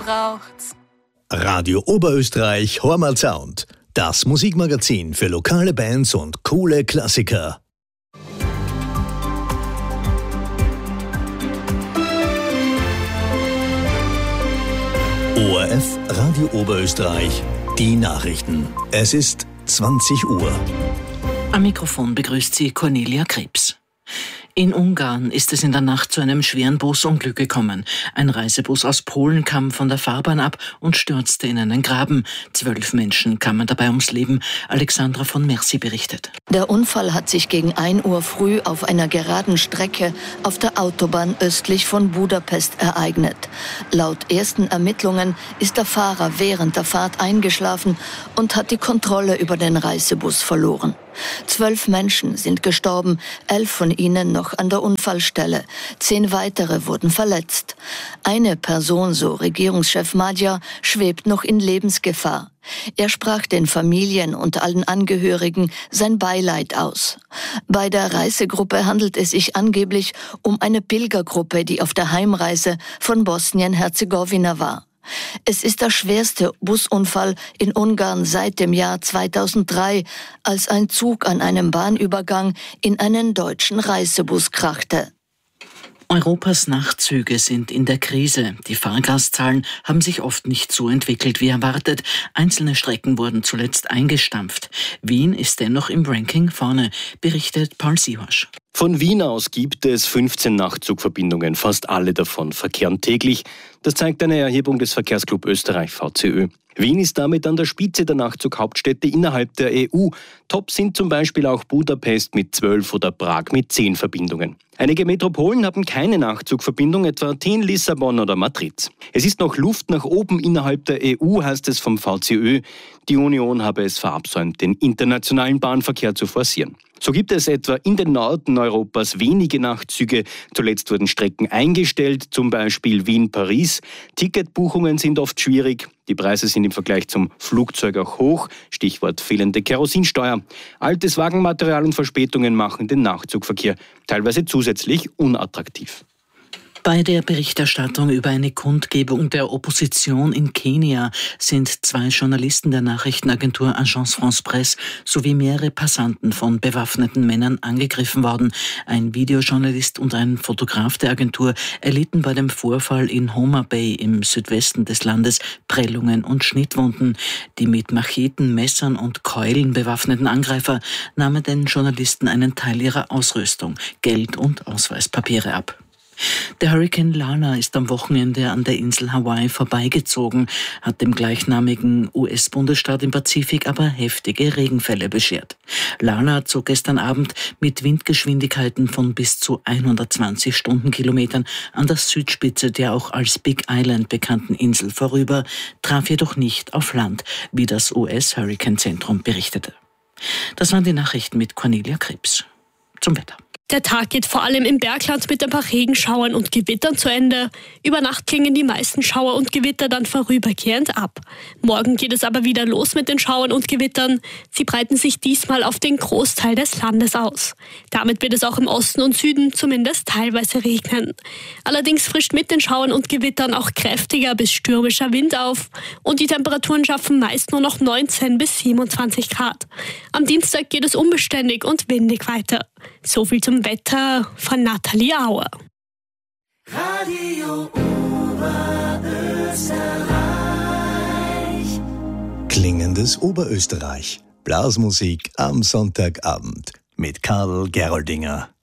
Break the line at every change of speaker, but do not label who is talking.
braucht's.
Radio Oberösterreich Hormal Sound. Das Musikmagazin für lokale Bands und coole Klassiker. ORF Radio Oberösterreich, die Nachrichten. Es ist 20 Uhr.
Am Mikrofon begrüßt sie Cornelia Krebs. In Ungarn ist es in der Nacht zu einem schweren Busunglück gekommen. Ein Reisebus aus Polen kam von der Fahrbahn ab und stürzte in einen Graben. 12 Menschen kamen dabei ums Leben. Alexandra von Merci berichtet.
Der Unfall hat sich gegen 1 Uhr früh auf einer geraden Strecke auf der Autobahn östlich von Budapest ereignet. Laut ersten Ermittlungen ist der Fahrer während der Fahrt eingeschlafen und hat die Kontrolle über den Reisebus verloren. 12 Menschen sind gestorben, 11 von ihnen noch an der Unfallstelle. 10 weitere wurden verletzt. Eine Person, so Regierungschef Magyar, schwebt noch in Lebensgefahr. Er sprach den Familien und allen Angehörigen sein Beileid aus. Bei der Reisegruppe handelt es sich angeblich um eine Pilgergruppe, die auf der Heimreise von Bosnien-Herzegowina war. Es ist der schwerste Busunfall in Ungarn seit dem Jahr 2003, als ein Zug an einem Bahnübergang in einen deutschen Reisebus krachte.
Europas Nachtzüge sind in der Krise. Die Fahrgastzahlen haben sich oft nicht so entwickelt wie erwartet. Einzelne Strecken wurden zuletzt eingestampft. Wien ist dennoch im Ranking vorne, berichtet Paul Sihorsch.
Von Wien aus gibt es 15 Nachtzugverbindungen, fast alle davon verkehren täglich. Das zeigt eine Erhebung des Verkehrsclub Österreich VCÖ. Wien ist damit an der Spitze der Nachtzughauptstädte innerhalb der EU. Top sind zum Beispiel auch Budapest mit 12 oder Prag mit 10 Verbindungen. Einige Metropolen haben keine Nachtzugverbindung, etwa Athen, Lissabon oder Madrid. Es ist noch Luft nach oben innerhalb der EU, heißt es vom VCÖ. Die Union habe es verabsäumt, den internationalen Bahnverkehr zu forcieren. So gibt es etwa in den Norden Europas wenige Nachtzüge. Zuletzt wurden Strecken eingestellt, zum Beispiel Wien-Paris. Ticketbuchungen sind oft schwierig. Die Preise sind im Vergleich zum Flugzeug auch hoch. Stichwort fehlende Kerosinsteuer. Altes Wagenmaterial und Verspätungen machen den Nachtzugverkehr teilweise zusätzlich unattraktiv.
Bei der Berichterstattung über eine Kundgebung der Opposition in Kenia sind 2 Journalisten der Nachrichtenagentur Agence France Presse sowie mehrere Passanten von bewaffneten Männern angegriffen worden. Ein Videojournalist und ein Fotograf der Agentur erlitten bei dem Vorfall in Homa Bay im Südwesten des Landes Prellungen und Schnittwunden. Die mit Macheten, Messern und Keulen bewaffneten Angreifer nahmen den Journalisten einen Teil ihrer Ausrüstung, Geld und Ausweispapiere ab. Der Hurrikan Lana ist am Wochenende an der Insel Hawaii vorbeigezogen, hat dem gleichnamigen US-Bundesstaat im Pazifik aber heftige Regenfälle beschert. Lana zog gestern Abend mit Windgeschwindigkeiten von bis zu 120 Stundenkilometern an der Südspitze der auch als Big Island bekannten Insel vorüber, traf jedoch nicht auf Land, wie das US-Hurrikanzentrum berichtete. Das waren die Nachrichten mit Cornelia Krebs. Zum Wetter.
Der Tag geht vor allem im Bergland mit ein paar Regenschauern und Gewittern zu Ende. Über Nacht klingen die meisten Schauer und Gewitter dann vorübergehend ab. Morgen geht es aber wieder los mit den Schauern und Gewittern. Sie breiten sich diesmal auf den Großteil des Landes aus. Damit wird es auch im Osten und Süden zumindest teilweise regnen. Allerdings frischt mit den Schauern und Gewittern auch kräftiger bis stürmischer Wind auf. Und die Temperaturen schaffen meist nur noch 19 bis 27 Grad. Am Dienstag geht es unbeständig und windig weiter. So viel zum Wetter von Nathalie Auer.
Radio Oberösterreich.
Klingendes Oberösterreich. Blasmusik am Sonntagabend mit Karl Geroldinger.